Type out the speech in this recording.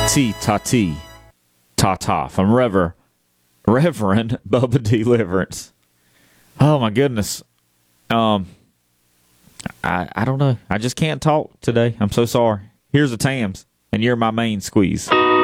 T ta T ta ta from Reverend Bubba Deliverance. Oh my goodness. I don't know. I just can't talk today. I'm so sorry. Here's the Tams, and you're my main squeeze.